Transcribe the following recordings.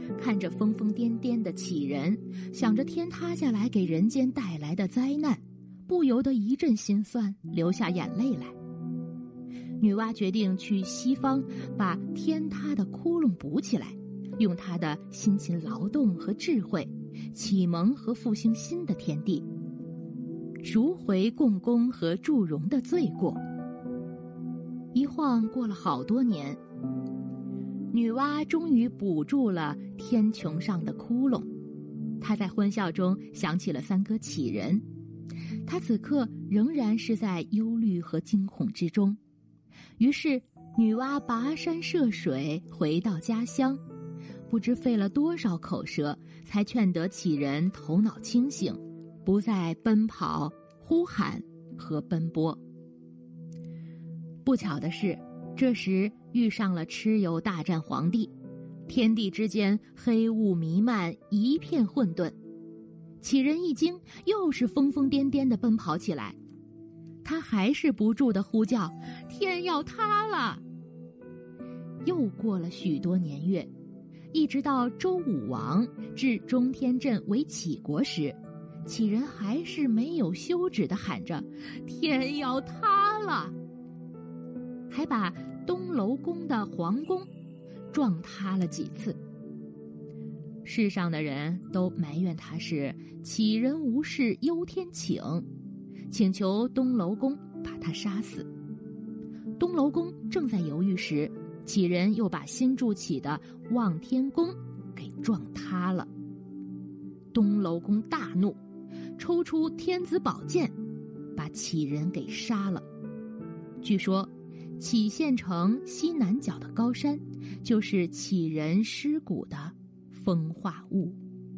看着疯疯癫癫的杞人，想着天塌下来给人间带来的灾难，不由得一阵心酸，流下眼泪来。女娲决定去西方把天塌的窟窿补起来，用她的辛勤劳动和智慧启蒙和复兴新的天地，赎回共工和祝融的罪过。一晃过了好多年，女娲终于补住了天穹上的窟窿。她在欢笑中想起了三个杞人，她此刻仍然是在忧虑和惊恐之中。于是女娲跋山涉水回到家乡，不知费了多少口舌，才劝得杞人头脑清醒，不再奔跑、呼喊和奔波。不巧的是，这时遇上了蚩尤大战黄帝，天地之间黑雾弥漫，一片混沌。杞人一惊，又是疯疯癫癫地奔跑起来。他还是不住地呼叫：天要塌了！又过了许多年月，一直到周武王至中天镇为杞国时，杞人还是没有休止地喊着：天要塌了！还把东楼宫的皇宫撞塌了几次。世上的人都埋怨他是杞人无事忧天请，请求东楼宫把他杀死。东楼宫正在犹豫时，杞人又把新筑起的望天宫给撞塌了。东楼宫大怒，抽出天子宝剑，把杞人给杀了。据说杞县城西南角的高山，就是杞人尸骨的风化物。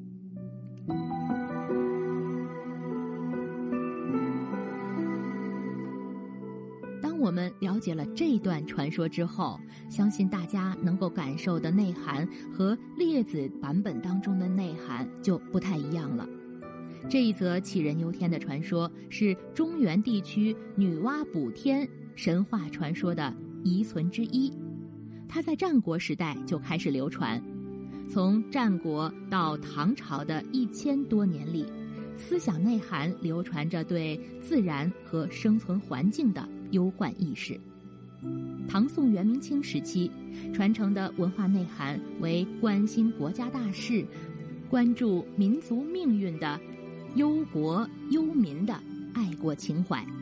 当我们了解了这段传说之后，相信大家能够感受的内涵和列子版本当中的内涵就不太一样了。这一则杞人忧天的传说是中原地区女娲补天神话传说的遗存之一，它在战国时代就开始流传，从战国到唐朝的1000多年里，思想内涵流传着对自然和生存环境的忧患意识。唐宋元明清时期传承的文化内涵为关心国家大事、关注民族命运的忧国忧民的爱国情怀。